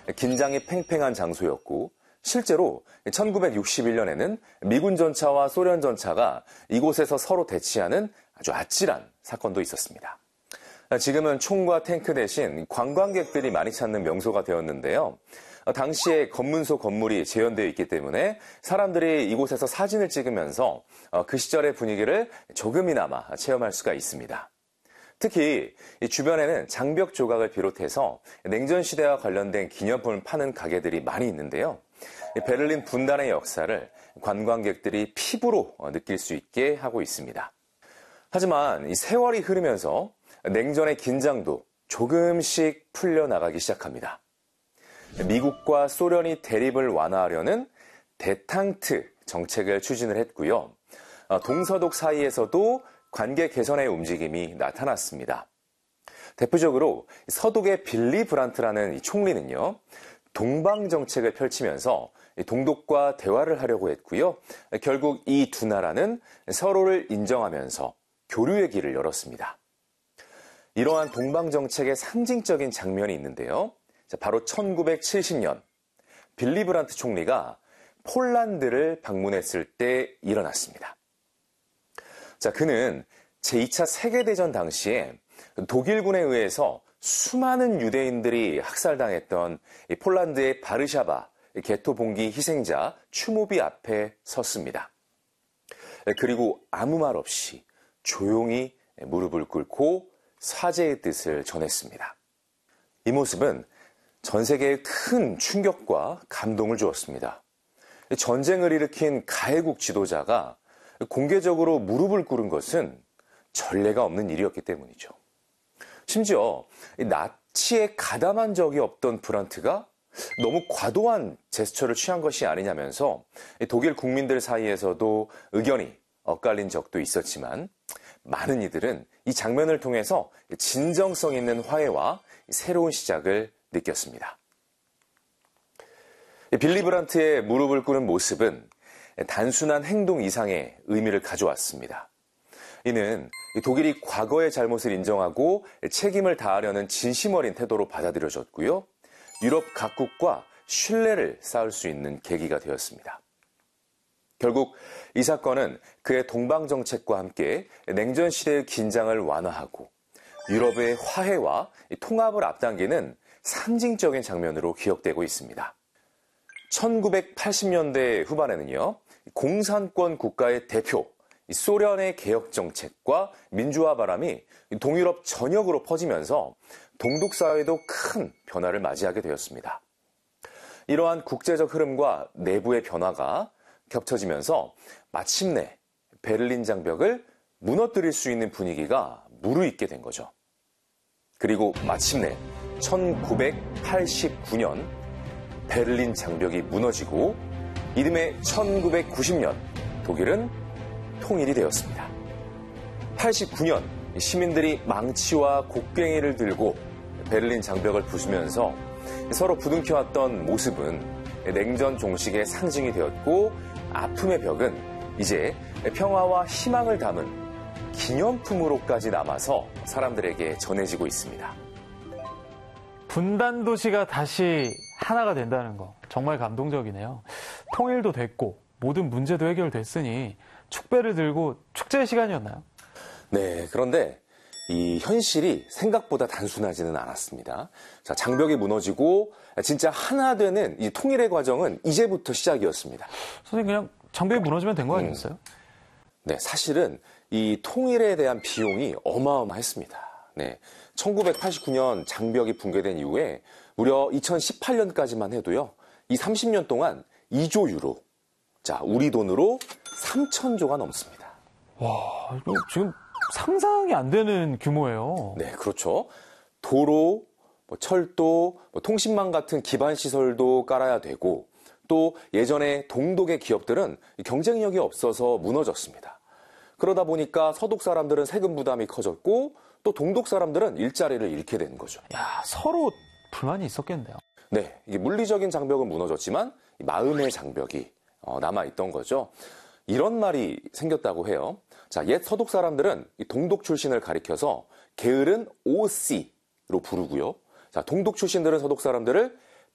긴장이 팽팽한 장소였고 실제로 1961년에는 미군 전차와 소련 전차가 이곳에서 서로 대치하는 아주 아찔한 사건도 있었습니다. 지금은 총과 탱크 대신 관광객들이 많이 찾는 명소가 되었는데요. 당시에 검문소 건물이 재현되어 있기 때문에 사람들이 이곳에서 사진을 찍으면서 그 시절의 분위기를 조금이나마 체험할 수가 있습니다. 특히 이 주변에는 장벽 조각을 비롯해서 냉전 시대와 관련된 기념품을 파는 가게들이 많이 있는데요. 베를린 분단의 역사를 관광객들이 피부로 느낄 수 있게 하고 있습니다. 하지만 이 세월이 흐르면서 냉전의 긴장도 조금씩 풀려나가기 시작합니다. 미국과 소련이 대립을 완화하려는 데탕트 정책을 추진을 했고요. 동서독 사이에서도 관계 개선의 움직임이 나타났습니다. 대표적으로 서독의 빌리 브란트라는 이 총리는요, 동방 정책을 펼치면서 동독과 대화를 하려고 했고요. 결국 이 두 나라는 서로를 인정하면서 교류의 길을 열었습니다. 이러한 동방 정책의 상징적인 장면이 있는데요. 바로 1970년 빌리 브란트 총리가 폴란드를 방문했을 때 일어났습니다. 그는 제2차 세계대전 당시에 독일군에 의해서 수많은 유대인들이 학살당했던 폴란드의 바르샤바 게토 봉기 희생자 추모비 앞에 섰습니다. 그리고 아무 말 없이 조용히 무릎을 꿇고 사죄의 뜻을 전했습니다. 이 모습은 전 세계에 큰 충격과 감동을 주었습니다. 전쟁을 일으킨 가해국 지도자가 공개적으로 무릎을 꿇은 것은 전례가 없는 일이었기 때문이죠. 심지어 나치에 가담한 적이 없던 브란트가 너무 과도한 제스처를 취한 것이 아니냐면서 독일 국민들 사이에서도 의견이 엇갈린 적도 있었지만 많은 이들은 이 장면을 통해서 진정성 있는 화해와 새로운 시작을 느꼈습니다. 빌리 브란트의 무릎을 꿇은 모습은 단순한 행동 이상의 의미를 가져왔습니다. 이는 독일이 과거의 잘못을 인정하고 책임을 다하려는 진심 어린 태도로 받아들여졌고요. 유럽 각국과 신뢰를 쌓을 수 있는 계기가 되었습니다. 결국 이 사건은 그의 동방 정책과 함께 냉전 시대의 긴장을 완화하고 유럽의 화해와 통합을 앞당기는 상징적인 장면으로 기억되고 있습니다. 1980년대 후반에는요, 공산권 국가의 대표, 소련의 개혁 정책과 민주화 바람이 동유럽 전역으로 퍼지면서 동독 사회도 큰 변화를 맞이하게 되었습니다. 이러한 국제적 흐름과 내부의 변화가 겹쳐지면서 마침내 베를린 장벽을 무너뜨릴 수 있는 분위기가 무르익게 된 거죠. 그리고 마침내 1989년 베를린 장벽이 무너지고 이듬해 1990년 독일은 통일이 되었습니다. 89년 시민들이 망치와 곡괭이를 들고 베를린 장벽을 부수면서 서로 부둥켜왔던 모습은 냉전 종식의 상징이 되었고 아픔의 벽은 이제 평화와 희망을 담은 기념품으로까지 남아서 사람들에게 전해지고 있습니다. 분단 도시가 다시 하나가 된다는 거 정말 감동적이네요. 통일도 됐고 모든 문제도 해결됐으니 축배를 들고 축제의 시간이었나요? 네, 그런데 이 현실이 생각보다 단순하지는 않았습니다. 자, 장벽이 무너지고 진짜 하나 되는 이 통일의 과정은 이제부터 시작이었습니다. 선생님, 그냥 장벽이 무너지면 된 거 아니었어요? 네, 사실은 이 통일에 대한 비용이 어마어마했습니다. 네, 1989년 장벽이 붕괴된 이후에 무려 2018년까지만 해도요, 이 30년 동안 2조 유로, 자, 우리 돈으로 3,000조가 넘습니다. 와, 이거 지금 상상이 안 되는 규모예요. 네, 그렇죠. 도로, 철도, 통신망 같은 기반 시설도 깔아야 되고 또 예전에 동독의 기업들은 경쟁력이 없어서 무너졌습니다. 그러다 보니까 서독 사람들은 세금 부담이 커졌고 또 동독 사람들은 일자리를 잃게 된 거죠. 야, 서로 불만이 있었겠네요. 네, 이게 물리적인 장벽은 무너졌지만 마음의 장벽이 남아있던 거죠. 이런 말이 생겼다고 해요. 자, 옛 서독 사람들은 동독 출신을 가리켜서 게으른 OC로 부르고요. 자, 동독 출신들은 서독 사람들을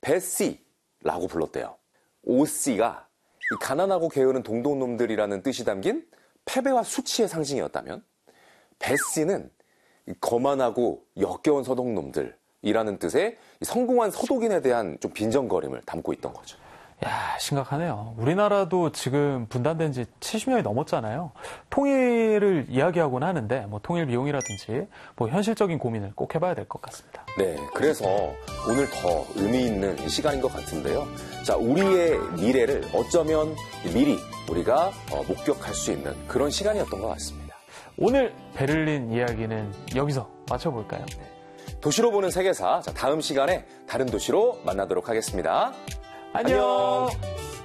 배씨라고 불렀대요. 오씨가 가난하고 게으른 동독놈들이라는 뜻이 담긴 패배와 수치의 상징이었다면 배씨는 거만하고 역겨운 서독놈들이라는 뜻의 성공한 서독인에 대한 좀 빈정거림을 담고 있던 거죠. 야, 심각하네요. 우리나라도 지금 분단된 지 70년이 넘었잖아요. 통일을 이야기하곤 하는데 통일 비용이라든지 현실적인 고민을 꼭 해봐야 될 것 같습니다. 네, 그래서 오늘 더 의미 있는 시간인 것 같은데요. 자, 우리의 미래를 어쩌면 미리 우리가 목격할 수 있는 그런 시간이었던 것 같습니다. 오늘 베를린 이야기는 여기서 마쳐볼까요? 도시로 보는 세계사, 자, 다음 시간에 다른 도시로 만나도록 하겠습니다. 안녕.